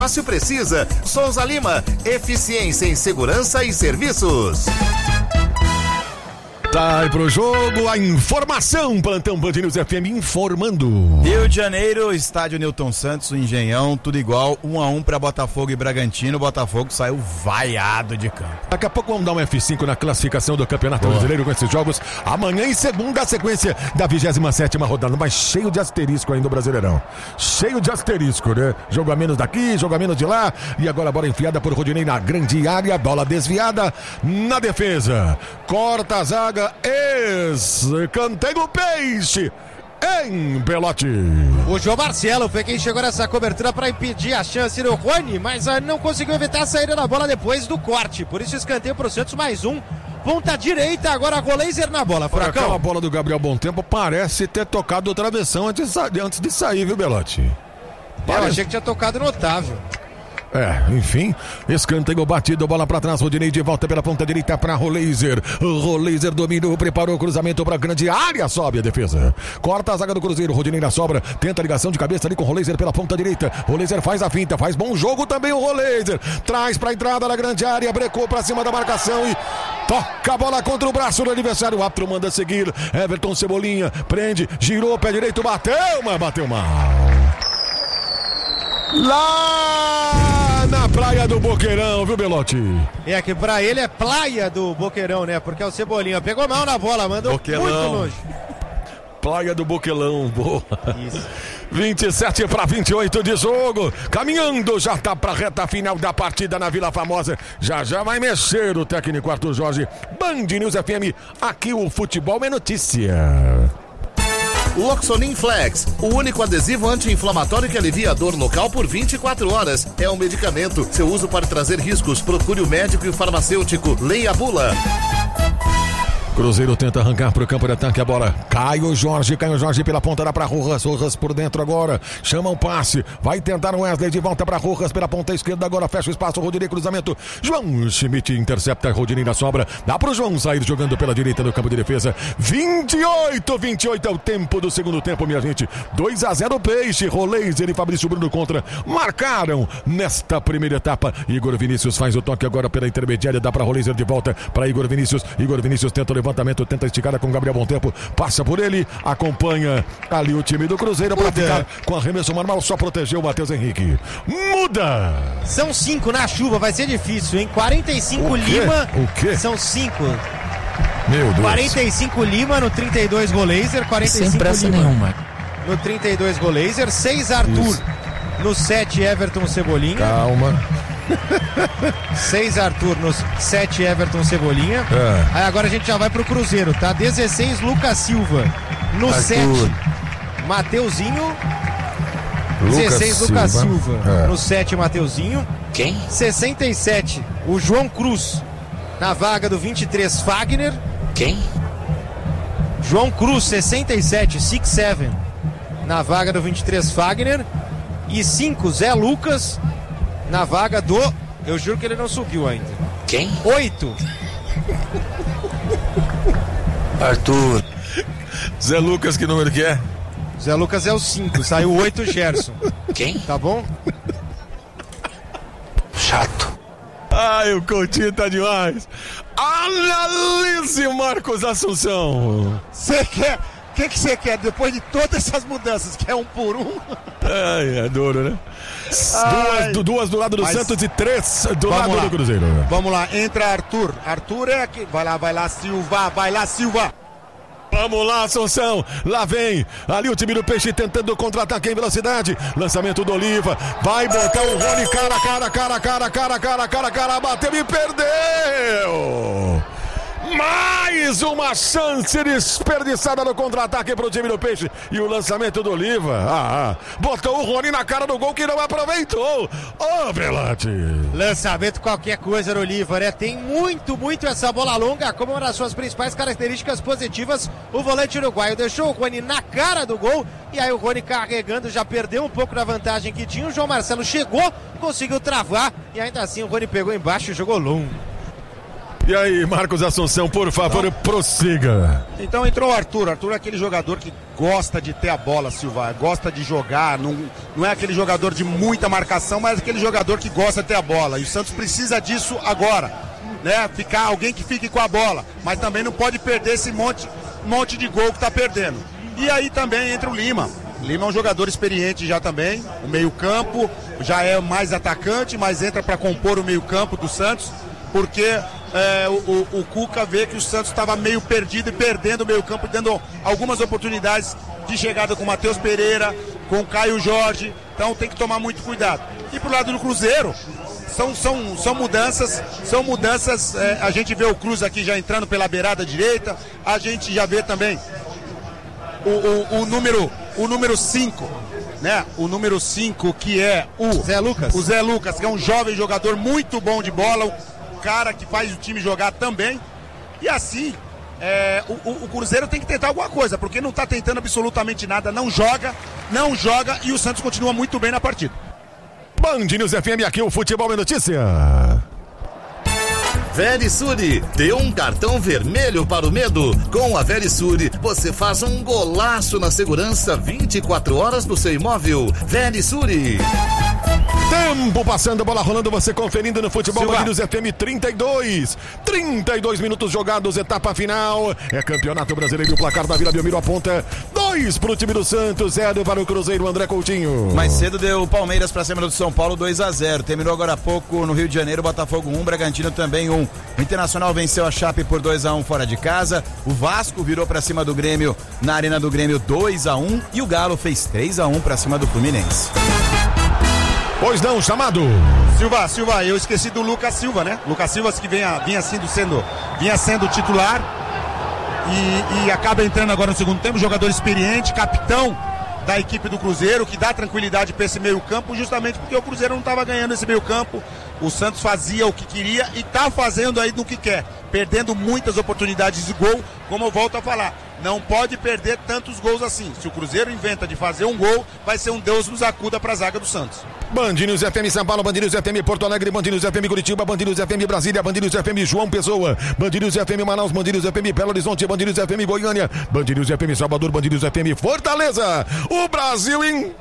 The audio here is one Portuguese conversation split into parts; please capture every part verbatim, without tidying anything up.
Fácil precisa. Souza Lima, eficiência em segurança e serviços. Sai pro jogo a informação, plantão Band News F M informando. Rio de Janeiro, estádio Newton Santos, o Engenhão, tudo igual, um a um para Botafogo e Bragantino. O Botafogo saiu vaiado de campo. Daqui a pouco vamos dar um F cinco na classificação do Campeonato Boa. Brasileiro com esses jogos. Amanhã e segunda a sequência da vigésima sétima rodada, mas cheio de asterisco ainda o Brasileirão. Cheio de asterisco, né? Jogo a menos daqui, jogo a menos de lá. E agora a bola enfiada por Rodinei na grande área, bola desviada na defesa. Corta a zaga. Escanteio Peixe em Pelote. O João Marcelo foi quem chegou nessa cobertura para impedir a chance do Rony, mas não conseguiu evitar a saída da bola depois do corte. Por isso escanteio para o Santos, mais um. Ponta direita, agora Roleiser na bola, Furacão. Aquela bola do Gabriel Bontempo parece ter tocado o travessão antes, antes de sair, viu, Belotti? Parece... Eu achei que tinha tocado no Otávio. É, enfim, escanteio batido, bola pra trás, Rodinei de volta pela ponta direita pra Roleiser. Roleiser dominou, preparou o cruzamento pra grande área, sobe a defesa. Corta a zaga do Cruzeiro, Rodinei na sobra, tenta a ligação de cabeça ali com o Roleiser pela ponta direita. Roleiser faz a finta, faz bom jogo também o Roleiser. Traz pra entrada na grande área, brecou pra cima da marcação e toca a bola contra o braço do adversário. O árbitro manda seguir, Everton Cebolinha, prende, girou, pé direito, bateu, mas bateu mal. Lá na praia do Boqueirão, viu, Belotti? É que pra ele é praia do Boqueirão, né? Porque é o Cebolinha. Pegou mal na bola, mandou Boquelão. Muito longe. Praia do Boquelão, boa. Isso. vinte e sete para vinte e oito de jogo. Caminhando, já tá pra reta final da partida na Vila Famosa. Já já vai mexer o técnico Arthur Jorge. Band News F M, aqui o futebol é notícia. Loxonin Flex, o único adesivo anti-inflamatório que alivia a dor local por vinte e quatro horas. É um medicamento. Seu uso pode trazer riscos. Procure o médico e o farmacêutico. Leia a bula. Cruzeiro tenta arrancar para o campo de ataque, a bola. Caio Jorge, Caio Jorge pela ponta dá para Rojas, Rojas por dentro agora, chama o passe, vai tentar o Wesley de volta para Rojas pela ponta esquerda, agora fecha o espaço, Rodinei, cruzamento, João Schmidt intercepta, Rodinei na sobra, dá para o João sair jogando pela direita do campo de defesa. Vinte e oito, vinte e oito é o tempo do segundo tempo, minha gente. Dois a zero Peixe, Roleiser e Fabrício Bruno contra, marcaram nesta primeira etapa. Igor Vinícius faz o toque agora pela intermediária, dá para Roleiser de volta para Igor Vinícius, Igor Vinícius tenta o levantamento, tenta esticada com Gabriel Bontempo, passa por ele, acompanha ali o time do Cruzeiro para ficar com arremesso normal, só protegeu o Matheus Henrique. Muda! São cinco na chuva, vai ser difícil, hein? quarenta e cinco Lima. O quê? São cinco. Meu Deus. quarenta e cinco Lima no trinta e dois Roleiser, quarenta e cinco sem pressa Lima nenhuma. no trinta e dois Roleiser, seis Arthur. Isso. No sete Everton Cebolinha. Calma. seis Arthur, no sete Everton Cebolinha. É. Aí agora a gente já vai pro Cruzeiro, tá? dezesseis Lucas Silva. No sete Mateuzinho. Lucas dezesseis Lucas Silva. Silva. É. No sete Mateuzinho. Quem? sessenta e sete o João Cruz. Na vaga do vinte e três Fagner. Quem? João Cruz, sessenta e sete, sessenta e sete. Na vaga do vinte e três Fagner. E cinco Zé Lucas. Na vaga do... Eu juro que ele não subiu ainda. Quem? oito Arthur. Zé Lucas, que número que é? Zé Lucas é o cinco. Saiu oito Gerson. Quem? Tá bom? Chato. Ai, o Coutinho tá demais. Analise, Marcos Assunção. Você quer... O que você que quer depois de todas essas mudanças? Quer um por um? Ai, é duro, né? Duas do, duas do lado do Mas... Santos e três do lado lá. do Cruzeiro. Vamos lá, entra Arthur. Arthur é aqui. Vai lá, vai lá, Silva. Vai lá, Silva. Vamos lá, Assunção. Lá vem. Ali o time do Peixe tentando contra-ataque em velocidade. Lançamento do Oliva. Vai botar o Rony. Cara, cara, cara, cara, cara, cara, cara, cara. Bateu e perdeu. Mais uma chance desperdiçada no contra-ataque para o time do Peixe. E o lançamento do Oliva. Ah, ah. Botou o Rony na cara do gol que não aproveitou. Ô, oh, Belotti. Lançamento qualquer coisa no Oliva, né? Tem muito, muito essa bola longa como uma das suas principais características positivas. O volante uruguaio deixou o Rony na cara do gol. E aí o Rony carregando já perdeu um pouco da vantagem que tinha. O João Marcelo chegou, conseguiu travar. E ainda assim o Rony pegou embaixo e jogou longo. E aí, Marcos Assunção, por favor, então, prossiga. Então entrou o Arthur. Arthur é aquele jogador que gosta de ter a bola, Silva. Gosta de jogar. Não, não é aquele jogador de muita marcação, mas aquele jogador que gosta de ter a bola. E o Santos precisa disso agora, né? Ficar alguém que fique com a bola. Mas também não pode perder esse monte, monte de gol que tá perdendo. E aí também entra o Lima. Lima é um jogador experiente já também. O meio-campo já é mais atacante, mas entra para compor o meio-campo do Santos. Porque é, o, o, o Cuca vê que o Santos estava meio perdido e perdendo o meio campo, dando algumas oportunidades de chegada com o Matheus Pereira, com o Caio Jorge, então tem que tomar muito cuidado. E pro lado do Cruzeiro, são, são, são mudanças, são mudanças, é, a gente vê o Cruz aqui já entrando pela beirada direita, a gente já vê também o, o, o número o número cinco, né? O número cinco que é o Zé Lucas. O Zé Lucas, que é um jovem jogador muito bom de bola, o cara que faz o time jogar também. E assim, é, o, o, o Cruzeiro tem que tentar alguma coisa, porque não está tentando absolutamente nada, não joga, não joga e o Santos continua muito bem na partida. Band News F M, aqui o Futebol é Notícia. Verisure, dê um cartão vermelho para o medo. Com a Verisure, você faz um golaço na segurança vinte e quatro horas do seu imóvel. Verisure. Tempo passando, bola rolando, você conferindo no Futebol Band News F M. Trinta e dois, trinta e dois minutos jogados, etapa final. É Campeonato Brasileiro, o placar da Vila Belmiro aponta dois pro time do Santos, zero para o Cruzeiro, André Coutinho. Mais cedo deu o Palmeiras pra cima do São Paulo, dois a zero. Terminou agora há pouco no Rio de Janeiro, Botafogo um, Bragantino também um. O Internacional venceu a Chape por dois a um fora de casa. O Vasco virou pra cima do Grêmio na Arena do Grêmio dois a um. E o Galo fez três a um pra cima do Fluminense. Pois não, chamado. Silva, Silva, eu esqueci do Lucas Silva, né? Lucas Silva que vinha, vinha, sendo, sendo, vinha sendo titular e, e acaba entrando agora no segundo tempo, jogador experiente, capitão da equipe do Cruzeiro, que dá tranquilidade para esse meio campo, justamente porque o Cruzeiro não estava ganhando esse meio campo. O Santos fazia o que queria e está fazendo aí do que quer, perdendo muitas oportunidades de gol, como eu volto a falar. Não pode perder tantos gols assim. Se o Cruzeiro inventa de fazer um gol, vai ser um Deus nos acuda para a zaga do Santos. Band News F M São Paulo, Band News F M Porto Alegre, Band News F M Curitiba, Band News F M Brasília, Band News F M João Pessoa, Band News F M Manaus, Band News F M Belo Horizonte, Band News F M Goiânia, Band News F M Salvador, Band News F M Fortaleza. O Brasil inteiro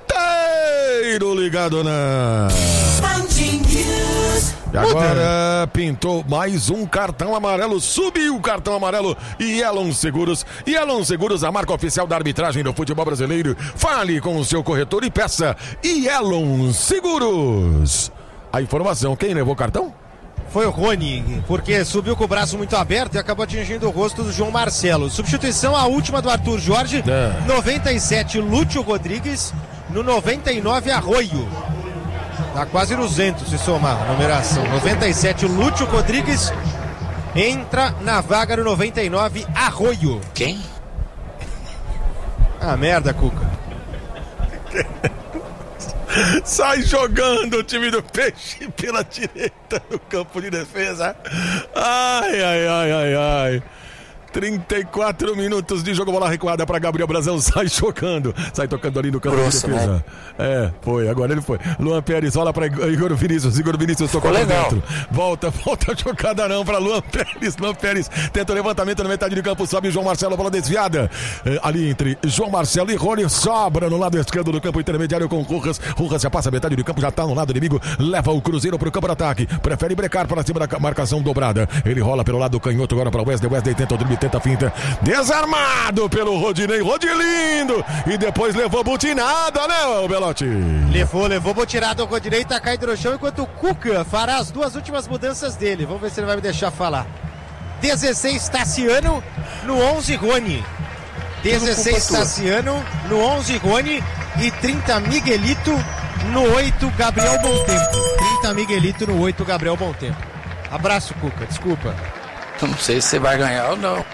ligado na Band News. E agora pintou mais um cartão amarelo, subiu o cartão amarelo e Elon Seguros. E Elon Seguros, a marca oficial da arbitragem do futebol brasileiro. Fale com o seu corretor e peça Elon Seguros. A informação, quem levou o cartão? Foi o Rony, porque subiu com o braço muito aberto e acabou atingindo o rosto do João Marcelo. Substituição, a última do Arthur Jorge, é. noventa e sete, Lúcio Rodrigues, no noventa e nove, Arroio. Tá quase duzentos se somar a numeração. noventa e sete, Lúcio Rodrigues entra na vaga no noventa e nove, Arroio. Quem? Ah, merda, Cuca. Sai jogando o time do Peixe pela direita no campo de defesa. Ai, ai, ai, ai, ai. trinta e quatro minutos de jogo, bola recuada para Gabriel Brazão, sai jogando, sai tocando ali no campo Grosso, de defesa. né? É, foi, agora ele foi. Luan Pérez, olha para Igor Vinícius, Igor Vinícius tocou lá dentro. Volta, volta a jogada não para Luan Pérez, Luan Pérez tenta o levantamento na metade de campo, sobe o João Marcelo, bola desviada. É, ali entre João Marcelo e Rony, sobra no lado esquerdo do campo intermediário com Rojas. Rojas já passa a metade de campo, já tá no lado inimigo, leva o Cruzeiro pro campo de ataque, prefere brecar para cima da marcação dobrada. Ele rola pelo lado canhoto agora para Wesley, Wesley tenta o drible, tenta a finta, desarmado pelo Rodinei, Rodilindo, e depois levou butinada, né, o Belotti? Levou, levou butinada, o Rodinei tá caído no chão, enquanto o Cuca fará as duas últimas mudanças dele. Vamos ver se ele vai me deixar falar. dezesseis, Tassiano, no onze, Rony. dezesseis, Tassiano, no onze, Rony, e trinta, Miguelito, no oito, Gabriel Bontempo. trinta, Miguelito, no oito, Gabriel Bontempo. Abraço, Cuca, desculpa. Eu não sei se você vai ganhar ou não.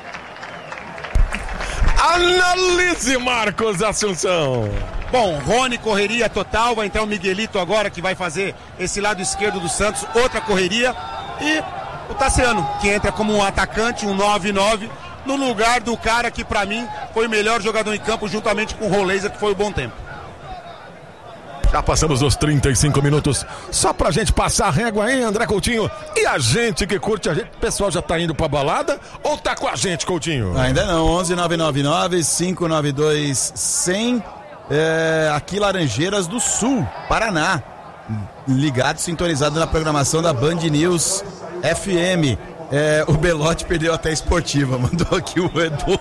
Analise, Marcos Assunção. Bom, Rony, correria total, vai entrar o Miguelito agora, que vai fazer esse lado esquerdo do Santos, outra correria, e o Tassiano, que entra como um atacante, um nove nove, no lugar do cara que pra mim foi o melhor jogador em campo, juntamente com o Roleza, que foi o Bontempo. Já passamos dos trinta e cinco minutos. Só pra gente passar a régua aí, André Coutinho. E a gente que curte a gente, o pessoal já tá indo pra balada ou tá com a gente, Coutinho? Ainda não, onze nove nove nove cinco nove dois cem. É, aqui Laranjeiras do Sul, Paraná. Ligado, sintonizado na programação da Band News F M. É, o Belotti perdeu até a esportiva, mandou aqui o Edu.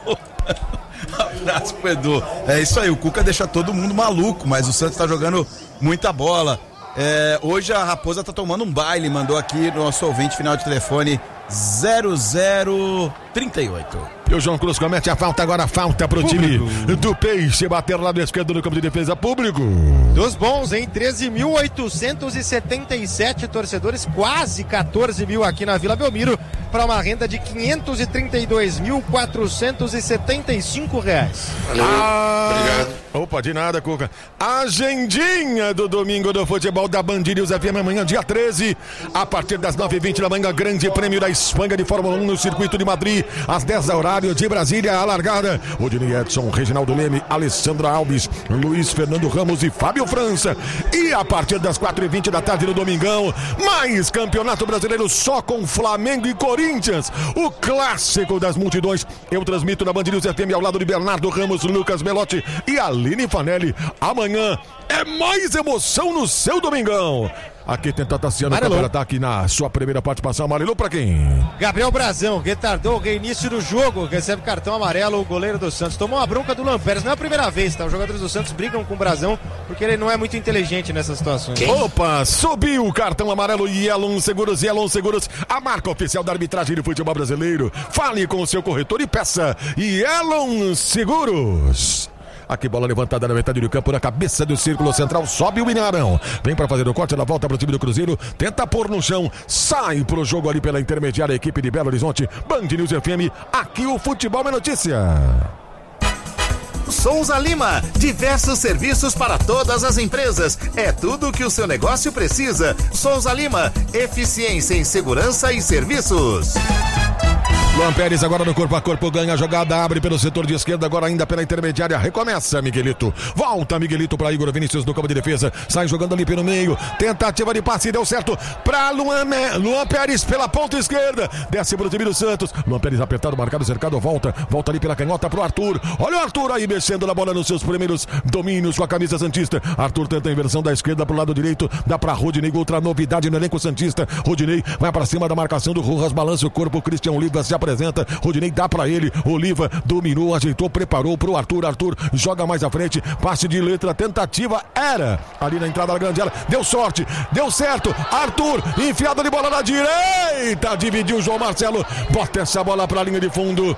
Abraço pro Edu. É isso aí, o Cuca deixa todo mundo maluco, mas o Santos tá jogando muita bola. É, hoje a Raposa tá tomando um baile, mandou aqui no nosso ouvinte, final de telefone zero zero trinta e oito. E o João Cruz comete a falta, agora falta pro público. Time do Peixe, bater lá do esquerdo no campo de defesa, público. Dos bons, hein? treze mil oitocentos e setenta e sete torcedores, quase quatorze mil aqui na Vila Belmiro, para uma renda de quinhentos e trinta e dois mil quatrocentos e setenta e cinco reais. Valeu, ah, obrigado. Opa, de nada, Cuca. Agendinha do domingo do futebol da Band News F M, amanhã, dia treze, a partir das nove e vinte da manhã, Grande Prêmio da Espanha de Fórmula um no Circuito de Madrid, às dez da horário de Brasília, a largada. Odinei Edson, Reginaldo Leme, Alessandra Alves, Luiz Fernando Ramos e Fábio França. E a partir das quatro e vinte da tarde no domingão, mais Campeonato Brasileiro só com Flamengo e Corinthians, o clássico das multidões. Eu transmito na Band News F M ao lado de Bernardo Ramos, Lucas Belotti e Aline Fanelli. Amanhã é mais emoção no seu domingão. Aqui tenta Tassiano para ataque na sua primeira participação. Amarelo para quem? Gabriel Brazão, retardou o reinício do jogo, recebe cartão amarelo, o goleiro do Santos. Tomou uma bronca do Lamperes, não é a primeira vez, tá? Os jogadores do Santos brigam com o Brazão, porque ele não é muito inteligente nessas situações. Quem? Opa, subiu o cartão amarelo. Yellow Seguros, Yellow Seguros, a marca oficial da arbitragem do futebol brasileiro. Fale com o seu corretor e peça Yellow Seguros. Aqui, bola levantada na metade do campo, na cabeça do círculo central, sobe o Minarão. Vem para fazer o corte, na volta para o time do Cruzeiro, tenta pôr no chão, sai pro jogo ali pela intermediária equipe de Belo Horizonte. Band News F M, aqui o futebol é notícia. Souza Lima, diversos serviços para todas as empresas. É tudo o que o seu negócio precisa. Souza Lima, eficiência em segurança e serviços. Luan Pérez agora no corpo a corpo, ganha a jogada, abre pelo setor de esquerda, agora ainda pela intermediária, recomeça Miguelito, volta Miguelito para Igor Vinícius no campo de defesa, sai jogando ali pelo meio, tentativa de passe, deu certo para Luan, Luan Pérez pela ponta esquerda, desce pro time do Santos, Luan Pérez apertado, marcado, cercado, volta, volta ali pela canhota pro Arthur, olha o Arthur aí mexendo na bola nos seus primeiros domínios com a camisa santista, Arthur tenta a inversão da esquerda pro lado direito, dá pra Rodinei, outra novidade no elenco santista, Rodinei vai para cima da marcação do Rojas, balança o corpo, Christian Oliva se apresenta, Rodinei dá pra ele, Oliva dominou, ajeitou, preparou pro Arthur, Arthur joga mais à frente, passe de letra, tentativa era ali na entrada da grande área, deu sorte, deu certo, Arthur, enfiada de bola na direita, dividiu o João Marcelo, bota essa bola pra linha de fundo,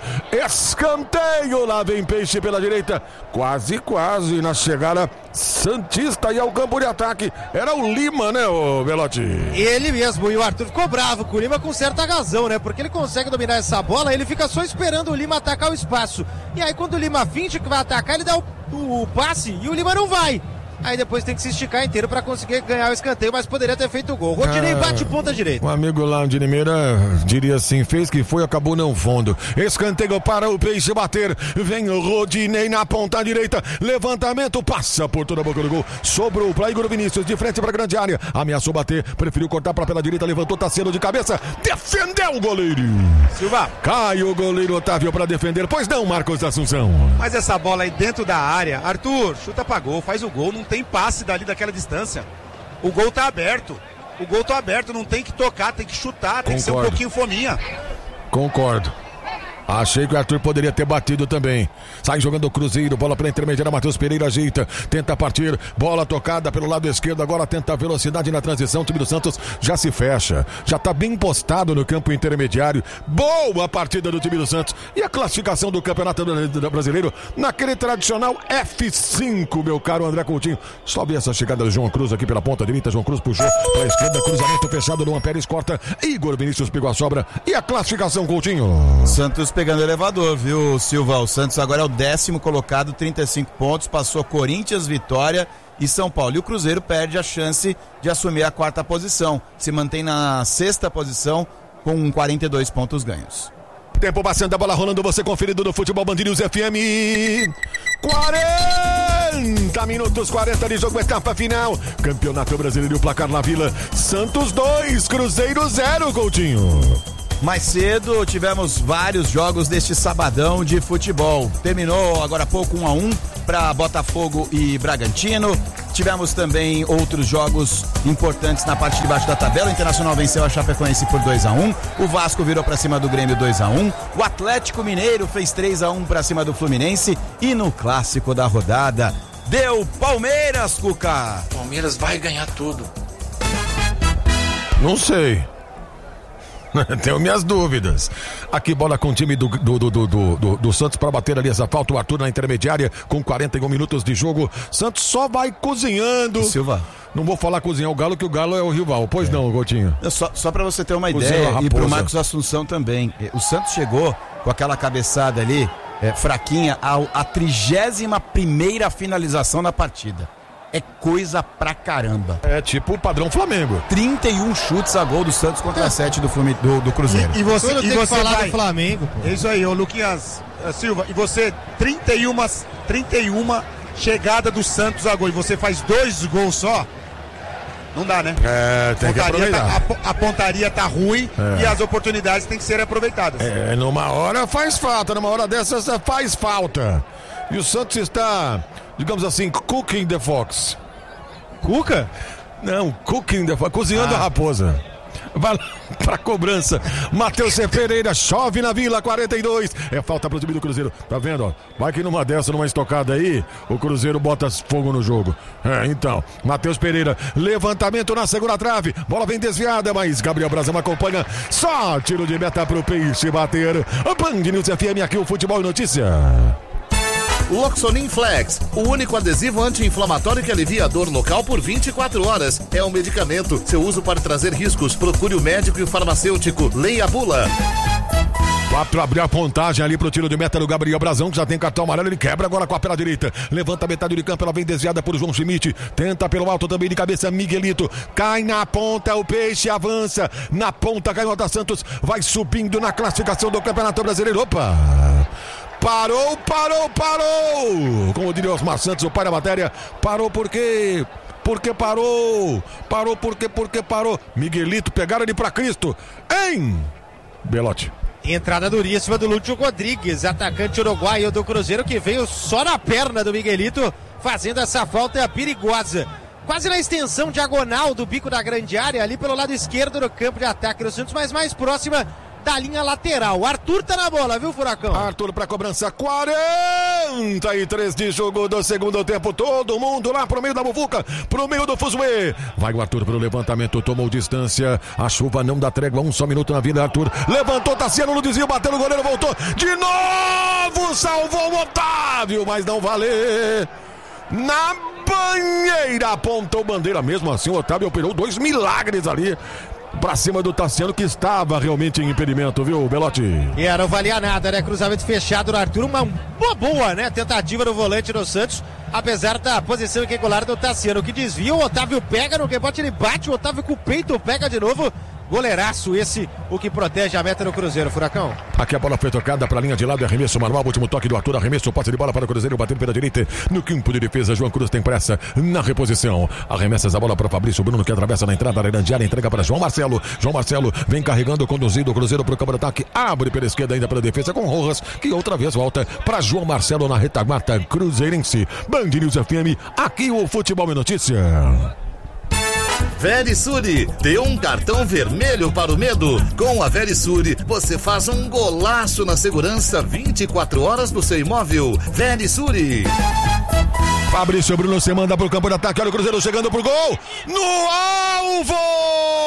escanteio, lá vem Peixe pela direita, quase, quase na chegada santista e ao campo de ataque, era o Lima, né, o Belotti? Ele mesmo, e o Arthur ficou bravo com o Lima com certa razão, né, porque ele consegue dominar essa bola, ele fica só esperando o Lima atacar o espaço, e aí quando o Lima finge que vai atacar, ele dá o, o, o passe e o Lima não vai. Aí depois tem que se esticar inteiro para conseguir ganhar o escanteio, mas poderia ter feito o gol. Rodinei ah, bate ponta direita. Um amigo lá de Limeira diria assim, fez que foi, acabou não fundo. Escanteio para o Peixe bater. Vem o Rodinei na ponta direita. Levantamento, passa por toda a boca do gol. Sobrou para Igor Vinícius, de frente para a grande área. Ameaçou bater, preferiu cortar para pela direita, levantou, tá sendo de cabeça. Defendeu o goleiro. Silva. Cai o goleiro Otávio para defender. Pois não, Marcos Assunção. Mas essa bola aí dentro da área, Arthur, chuta pra gol, faz o gol, não tem passe dali daquela distância. O gol tá aberto. O gol tá aberto, não tem que tocar, tem que chutar, tem Concordo. que ser um pouquinho fominha. Concordo. Achei que o Arthur poderia ter batido também. Sai jogando o Cruzeiro, bola pela intermediária, Matheus Pereira ajeita, tenta partir, bola tocada pelo lado esquerdo, agora tenta velocidade na transição, o time do Santos já se fecha, já tá bem postado no campo intermediário. Boa partida do time do Santos e a classificação do Campeonato Brasileiro naquele tradicional F cinco, meu caro André Coutinho. Só vi essa chegada do João Cruz aqui pela ponta direita, João Cruz puxou pra esquerda, cruzamento fechado, Luan Pérez corta, Igor Vinícius pegou a sobra e a classificação, Coutinho. Santos pegando o elevador, viu, Silva? O Santos agora é o décimo colocado, trinta e cinco pontos, passou Corinthians, Vitória e São Paulo. E o Cruzeiro perde a chance de assumir a quarta posição, se mantém na sexta posição com quarenta e dois pontos ganhos. Tempo passando, a bola rolando, você conferido no Futebol Band News F M. quarenta minutos, quarenta de jogo, etapa final. Campeonato Brasileiro, o placar na Vila. Santos dois, Cruzeiro zero, Coutinho. Mais cedo tivemos vários jogos deste sabadão de futebol. Terminou agora há pouco um a um para Botafogo e Bragantino. Tivemos também outros jogos importantes na parte de baixo da tabela. O Internacional venceu a Chapecoense por dois a um. O Vasco virou para cima do Grêmio dois a um. O Atlético Mineiro fez três a um para cima do Fluminense. E no clássico da rodada, deu Palmeiras, Cuca. Palmeiras vai ganhar tudo. Não sei. Tenho minhas dúvidas. Aqui bola com o time do, do, do, do, do, do Santos para bater ali essa falta. O Arthur na intermediária com quarenta e um minutos de jogo. Santos só vai cozinhando. Silva. Não vou falar cozinhar o Galo, que o Galo é o rival. Pois é. Não, Coutinho. Só, só para você ter uma Cozinha ideia, e pro Marcos Assunção também. O Santos chegou com aquela cabeçada ali, é, fraquinha, ao, a trigésima primeira finalização na partida. É coisa pra caramba. É tipo o padrão Flamengo. trinta e um chutes a gol do Santos contra sete do, Flumin... do, do Cruzeiro. E, e você, e você falar vai... do Flamengo. Pô. É isso aí, ô Luquinhas uh, Silva. E você, trinta e um, trinta e um chegada do Santos a gol. E você faz dois gols só? Não dá, né? É, tem que aproveitar. Tá, a, a pontaria tá ruim é. E as oportunidades têm que ser aproveitadas. É, numa hora faz falta, numa hora dessas faz falta. E o Santos está, digamos assim, cooking the fox. Cuca? Não, cooking the fox, cozinhando ah. a raposa. Vai lá pra cobrança. Matheus Pereira, chove na Vila, quarenta e dois. É falta pro time do Cruzeiro. Tá vendo, ó? Vai que numa dessa, numa estocada aí, o Cruzeiro bota fogo no jogo. É, então, Matheus Pereira, levantamento na segunda trave. Bola vem desviada, mas Gabriel Brazão acompanha. Só tiro de meta pro Peixe bater. Band News F M, aqui o Futebol e Notícia. Loxonin Flex, o único adesivo anti-inflamatório que alivia a dor local por vinte e quatro horas. É um medicamento. Seu uso pode trazer riscos. Procure o médico e o farmacêutico. Leia a bula. Quatro abrir a pontagem ali pro tiro de meta do Gabriel Brazão, que já tem cartão amarelo, ele quebra agora com a perna direita, levanta a metade de campo, ela vem desviada por João Schmidt, tenta pelo alto também de cabeça Miguelito, cai na ponta, o Peixe avança, na ponta cai o Alta Santos, vai subindo na classificação do Campeonato Brasileiro. Opa! Parou, parou, parou! Como diria Osmar Santos, o pai da matéria, parou por quê? Porque parou, parou porque, porque parou. Miguelito, pegaram ele pra Cristo, hein? Belotti. Entrada duríssima do Lúcio Rodrigues, atacante uruguaio do Cruzeiro, que veio só na perna do Miguelito, fazendo essa falta perigosa. Quase na extensão diagonal do bico da grande área, ali pelo lado esquerdo do campo de ataque do Santos, mas mais próxima da linha lateral. O Arthur tá na bola, viu, Furacão? Arthur pra cobrança, quarenta e três de jogo do segundo tempo. Todo mundo lá pro meio da muvuca, pro meio do fuzuê. Vai o Arthur pro levantamento, tomou distância. A chuva não dá trégua, um só minuto na vida. Arthur levantou, Tassiano no desvio, bateu no goleiro, voltou. De novo, salvou o Otávio, mas não vale. Na banheira, apontou bandeira. Mesmo assim, o Otávio operou dois milagres ali pra cima do Tassiano, que estava realmente em impedimento, viu, Belotti? E é, não valia nada, né? Cruzamento fechado no Arthur, uma boa, boa, né? Tentativa do volante do Santos, apesar da posição irregular do Tassiano, que desvia, o Otávio pega no rebote, ele bate, o Otávio com o peito pega de novo. Goleiraço esse, o que protege a meta do Cruzeiro, Furacão. Aqui a bola foi tocada para a linha de lado, arremesso manual, último toque do Arthur, arremesso, passe de bola para o Cruzeiro, batendo pela direita, no campo de defesa, João Cruz tem pressa na reposição, arremessa essa bola para Fabrício Bruno, que atravessa na entrada da grande área, entrega para João Marcelo, João Marcelo vem carregando, conduzindo o Cruzeiro para o campo de ataque, abre pela esquerda ainda pela defesa com Rojas, que outra vez volta para João Marcelo na retaguarda cruzeirense. Band News F M, aqui o Futebol e Notícia. Verisure, dê um cartão vermelho para o medo. Com a Verisure, você faz um golaço na segurança vinte e quatro horas do seu imóvel. Verisure. Fabrício Bruno se manda pro campo de ataque, olha o Cruzeiro chegando pro gol, no alvo!